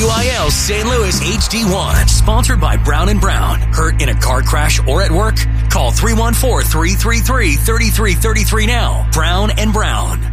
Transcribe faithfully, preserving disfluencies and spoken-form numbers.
W I L Saint Louis H D one. Sponsored by Brown and Brown. Hurt in a car crash or at work? Call three one four, three three three, three three three three now. Brown and Brown.